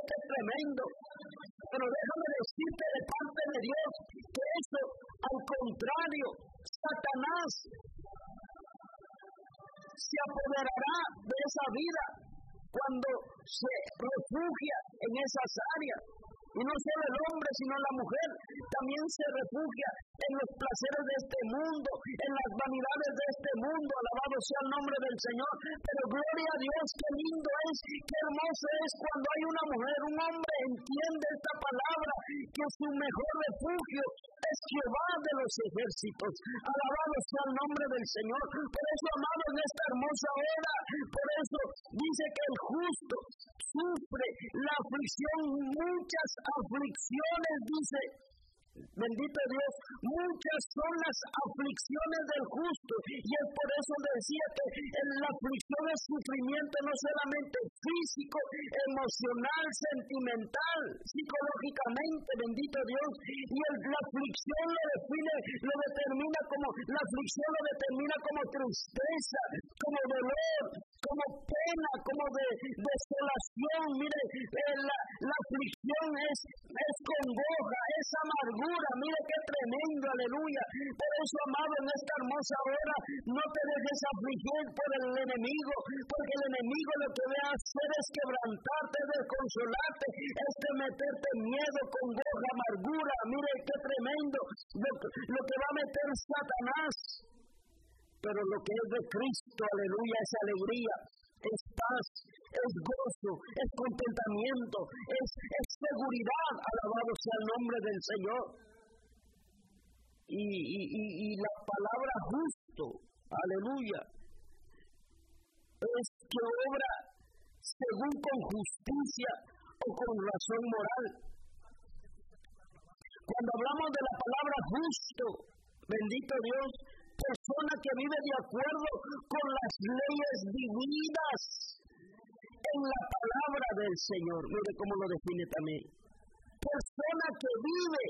qué tremendo. Pero déjame decirte de parte de Dios que eso, al contrario, Satanás se apoderará de esa vida cuando se refugia en esas áreas. Y no solo el hombre, sino la mujer también se refugia en los placeres de este mundo, en las vanidades de este mundo. Alabado sea el nombre del Señor. Pero gloria a Dios, qué lindo es, qué hermoso es cuando hay una mujer, un hombre entiende esta palabra, que su mejor refugio es Jehová de los ejércitos. Alabado sea el nombre del Señor. Por eso, amado, en esta hermosa hora, por eso dice que el justo sufre la aflicción, muchas aflicciones, dice. Bendito Dios, muchas son las aflicciones del justo, y es por eso decía que la aflicción es sufrimiento no solamente físico, emocional, sentimental, psicológicamente, bendito Dios, y la aflicción lo determina como tristeza, como dolor, como pena, como de desolación. Mire, la aflicción es congoja, es amargura. Mire qué tremendo, aleluya. Por eso, amado, en esta hermosa hora, no te dejes afligir por el enemigo, porque el enemigo lo que va a hacer es quebrantarte, desconsolarte, es meterte miedo, congoja, amargura. Mire qué tremendo lo que va a meter Satanás. Pero lo que es de Cristo, aleluya, es alegría, es paz, es gozo, es contentamiento, es seguridad. Alabado sea el nombre del Señor. Y la palabra justo, aleluya, es que obra según con justicia o con razón moral. Cuando hablamos de la palabra justo, bendito Dios, persona que vive de acuerdo con las leyes divinas en la palabra del Señor. Mire cómo lo define también. Persona que vive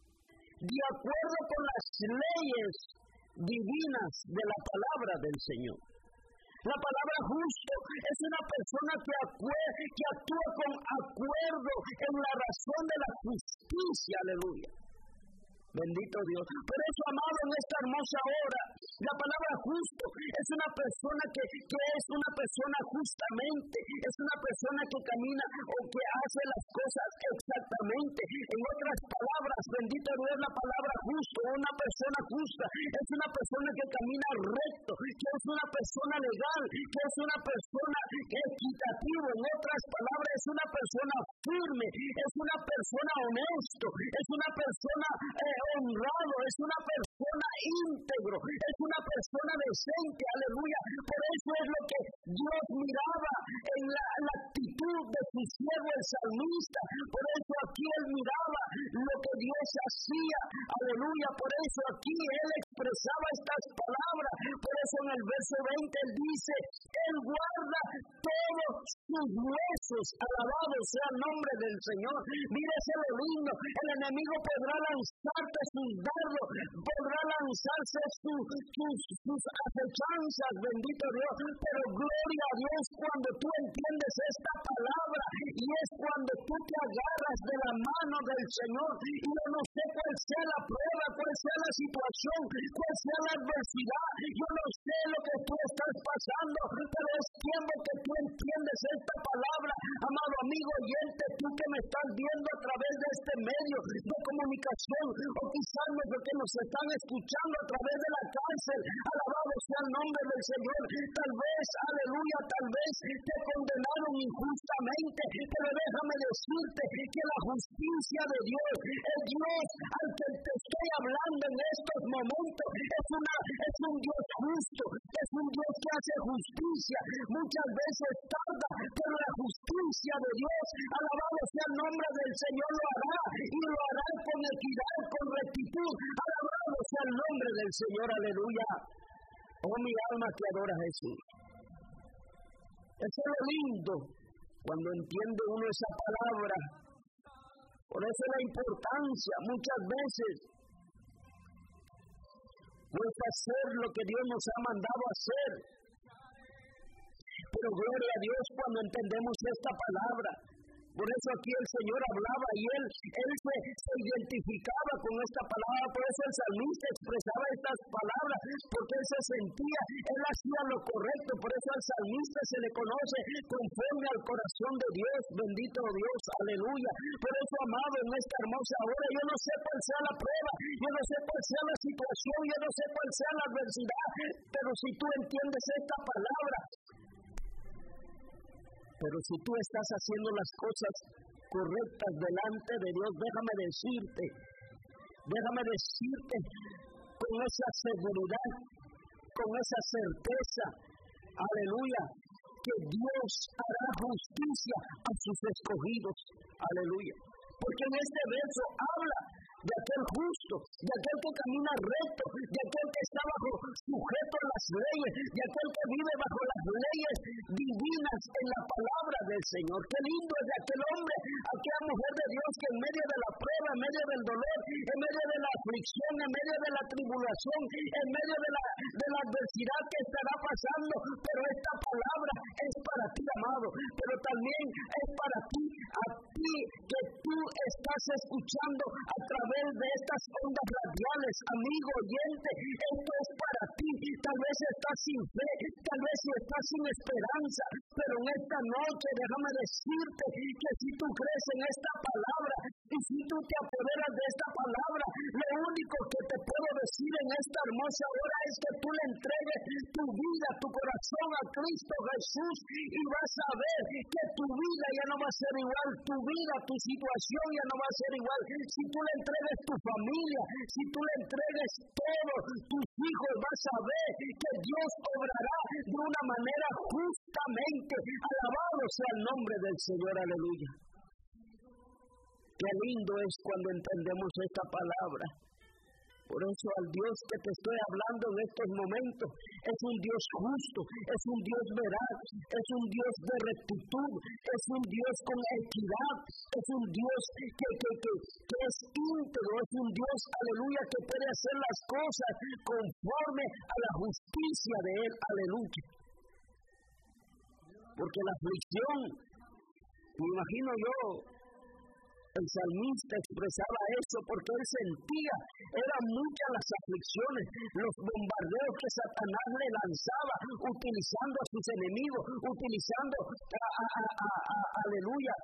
de acuerdo con las leyes divinas de la palabra del Señor. La palabra justo es una persona que actúa con acuerdo en la razón de la justicia, aleluya. Bendito Dios. Por eso, amado, en esta hermosa hora, la palabra justo es una persona que es una persona justamente, es una persona que camina o que hace las cosas exactamente. En otras palabras, bendito Dios, la palabra justo, una persona justa, es una persona que camina recto, que es una persona legal, que es una persona equitativa. En otras palabras, es una persona firme, es una persona honesto, es una persona honrado, es una persona íntegro, es una persona decente, aleluya. Por eso es lo que Dios miraba en la actitud de su siervo el salmista. Por eso aquí él miraba lo que Dios hacía, aleluya. Por eso aquí él expresaba estas palabras. Por eso en el verso 20 él dice: él guarda todos sus huesos, alabado sea el nombre del Señor. Mírese lo lindo, el enemigo podrá lanzarte sus dardos, podrá lanzarse sus acechanzas, bendito Dios, pero gloria a Dios cuando tú entiendes esta palabra, y es cuando tú te agarras de la mano del Señor. Y yo no sé cuál sea la prueba, cuál sea la situación, cuál sea la adversidad, yo no sé lo que tú estás pasando, pero es tiempo que tú entiendes esta palabra, amado amigo oyente, tú que me estás viendo a través de este medio de comunicación, o quizás los que nos están escuchando a través de la cárcel. Alabado sea el nombre del Señor. Tal vez, aleluya, tal vez te condenaron injustamente, pero déjame decirte que la justicia de Dios, el Dios al que te estoy hablando en estos momentos, es un Dios justo, es un Dios que hace justicia. Muchas veces tarda, pero la justicia de Dios, alabado sea el nombre del Señor, lo hará, y lo hará con equidad, con rectitud. Alabado sea el nombre del Señor, aleluya. Oh, mi alma que adora a Jesús. Eso es lo lindo cuando entiende uno esa palabra. Por eso la importancia muchas veces cuesta hacer lo que Dios nos ha mandado a hacer. Pero gloria a Dios cuando entendemos esta palabra. Por eso aquí el Señor hablaba y él se identificaba con esta palabra. Por eso el salmista expresaba estas palabras, porque él se sentía, él hacía lo correcto. Por eso al salmista se le conoce conforme al corazón de Dios. Bendito Dios, aleluya. Por eso, amado, en esta hermosa hora, yo no sé cuál sea la prueba, yo no sé cuál sea la situación, yo no sé cuál sea la adversidad, pero si tú entiendes esta palabra, pero si tú estás haciendo las cosas correctas delante de Dios, déjame decirte con esa seguridad, con esa certeza, aleluya, que Dios hará justicia a sus escogidos, aleluya. Porque en este verso habla de aquel justo, de aquel que camina recto, de aquel que está sujeto a las leyes, de aquel que vive bajo las leyes divinas en la palabra del Señor. Qué lindo es de aquel hombre, aquella mujer de Dios que en medio de la prueba, en medio del dolor, en medio de la aflicción, en medio de la tribulación, en medio de la adversidad que estará pasando, pero esta palabra es para ti, amado, pero también es para ti, a ti que tú estás escuchando a través de estas ondas radiales, amigo oyente. Esto es para ti. Tal vez estás sin fe, tal vez estás sin esperanza, pero en esta noche déjame decirte que si tú crees en esta palabra y si tú te apoderas de esta palabra, lo único que te puedo decir en esta hermosa hora es que tú le entregues tu vida, tu corazón a Cristo Jesús, y vas a ver que tu vida ya no va a ser igual, tu vida, tu situación ya no va a ser igual. Si tú le entregues tu familia, si tú le entregues todos tus hijos, vas a ver que Dios obrará de una manera justamente. Alabado sea el nombre del Señor, aleluya. Qué lindo es cuando entendemos esta palabra. Por eso al Dios que te estoy hablando en estos momentos es un Dios justo, es un Dios veraz, es un Dios de rectitud, es un Dios con equidad, es un Dios que es íntegro, es un Dios, aleluya, que puede hacer las cosas conforme a la justicia de Él, aleluya. Porque la aflicción, me imagino yo, el salmista expresaba eso porque él sentía, eran muchas las aflicciones, los bombardeos que Satanás le lanzaba, utilizando a sus enemigos, utilizando aleluya,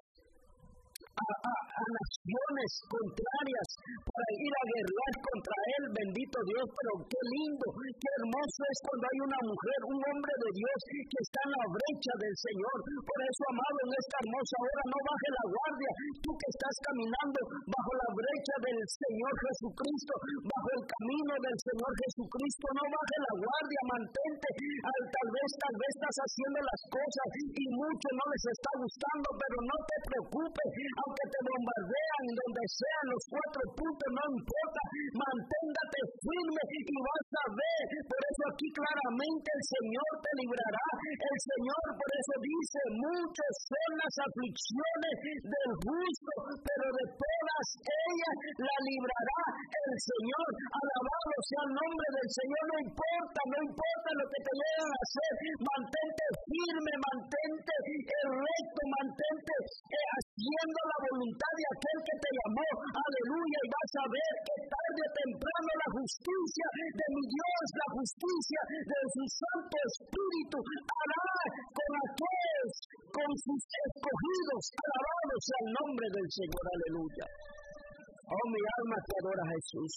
a naciones contrarias para ir a guerrear contra él, bendito Dios. Pero qué lindo, qué hermoso es cuando hay una mujer, un hombre de Dios que está en la brecha del Señor. Por eso, amado, en esta hermosa hora no baje la guardia, tú que estás caminando bajo la brecha del Señor Jesucristo, bajo el camino del Señor Jesucristo, no baje la guardia, mantente. Tal vez estás haciendo las cosas y mucho no les está gustando, pero no te preocupes, aunque te bombardean donde sean los 4 puntos, no importa, manténgate firme y vas a ver. Por eso aquí claramente el Señor te librará. El Señor por eso dice, muchas son las aflicciones del justo, pero de todas ellas la librará el Señor. Alabado sea el nombre del Señor. No importa lo que te lleguen a hacer, mantente firme, mantente recto, mantente haciendo la voluntad de aquel que te llamó, aleluya, y vas a ver que tarde o temprano la justicia de mi Dios, la justicia de su Santo Espíritu hará con aquellos, con sus escogidos. Alabado sea el nombre del Señor, aleluya. Oh, mi alma te adora a Jesús.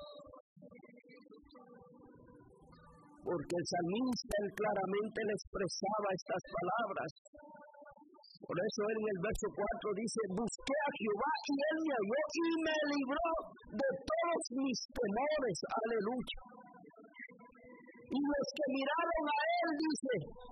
Porque el salmista él claramente le expresaba estas palabras. Por eso él en el verso 4 dice, busqué a Jehová y él me halló y me libró de todos mis temores, aleluya. Y los que miraron a él, dice,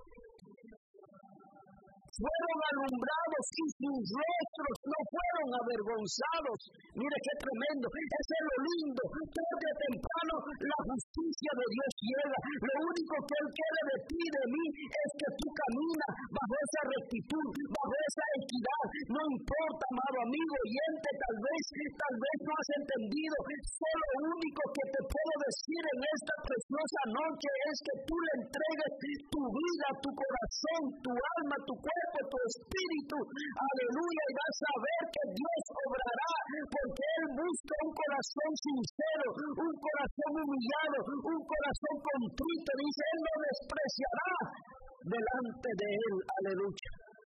fueron alumbrados y sus rostros no fueron avergonzados. Mire qué tremendo, eso es lo lindo. Tarde o temprano la justicia de Dios llega. Lo único que Él quiere de ti y de mí es que tú caminas bajo esa rectitud, bajo esa equidad. No importa, amado amigo oyente, tal vez no has entendido. Solo lo único que te puedo decir en esta preciosa noche es que tú le entregues tu vida, tu corazón, tu alma, tu cuerpo, tu espíritu. Aleluya. Y vas a ver que Dios obrará, porque Él busca un corazón sincero, un corazón humillado, un corazón contrito. Dice, Él no despreciará delante de Él. Aleluya.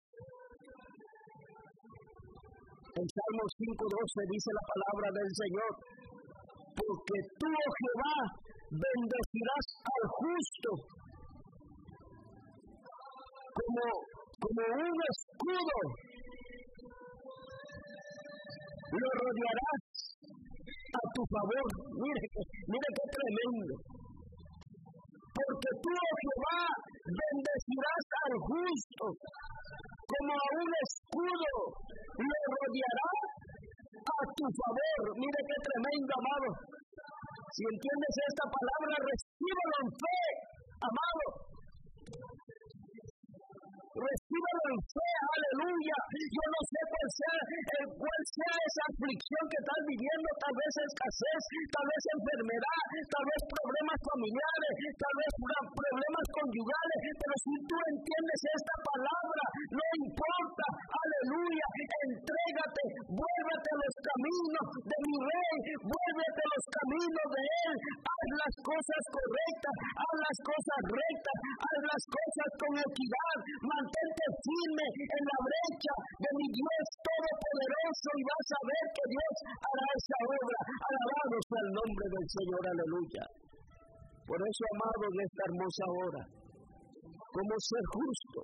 En Salmos 5:12 dice la palabra del Señor: porque tú, oh Jehová, bendecirás al justo como un escudo, lo rodearás a tu favor. Mire qué tremendo. Porque tú, oh Jehová, bendecirás al justo como a un escudo, lo rodeará a tu favor. Mire qué tremendo, amado. Si entiendes esta palabra, recíbelo en fe, amado. Recíbelo en fe, aleluya. Yo no sé cuál sea esa aflicción que estás viviendo, tal vez escasez, tal vez enfermedad, tal vez problemas familiares, tal vez problemas conyugales, pero si tú entiendes esta palabra, no importa, aleluya, entrégate, vuélvete a los caminos de mi Rey, vuélvete a los caminos de Él, haz las cosas correctas, haz las cosas rectas, haz las cosas con equidad, mantente firme en la brecha de mi Dios Todopoderoso y vas a ver que Dios hará esa obra. Alabado sea el nombre del Señor, aleluya. Por eso, amado, en esta hermosa hora, ¿cómo ser justo?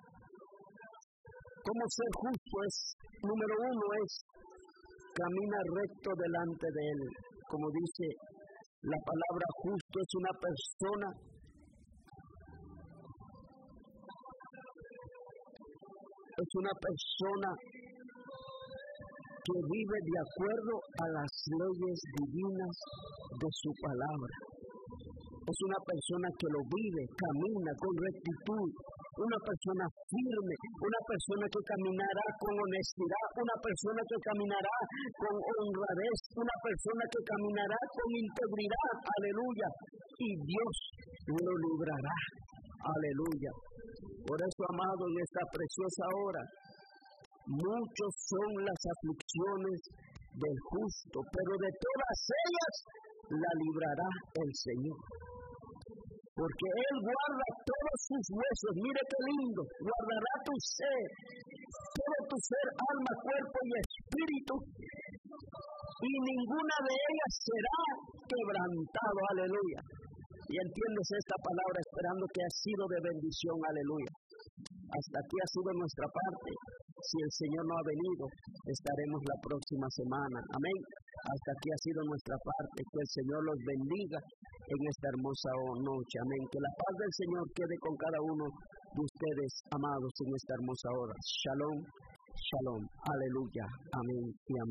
¿Cómo ser justo? Número uno es camina recto delante de Él. Como dice la palabra, justo es una persona que vive de acuerdo a las leyes divinas de su palabra. Es una persona que lo vive, camina con rectitud, una persona firme, una persona que caminará con honestidad, una persona que caminará con honradez, una persona que caminará con integridad, aleluya, y Dios lo librará, aleluya. Por eso, amado, en esta preciosa hora, muchos son las aflicciones del justo, pero de todas ellas la librará el Señor. Porque Él guarda todos sus huesos. Mire qué lindo. Guardará tu ser, todo tu ser, alma, cuerpo y espíritu. Y ninguna de ellas será quebrantado. Aleluya. Y entiendes esta palabra esperando que ha sido de bendición. Aleluya. Hasta aquí ha sido nuestra parte. Si el Señor no ha venido, estaremos la próxima semana. Amén. Hasta aquí ha sido nuestra parte. Que el Señor los bendiga en esta hermosa noche. Amén. Que la paz del Señor quede con cada uno de ustedes, amados, en esta hermosa hora. Shalom, shalom. Aleluya. Amén y amén.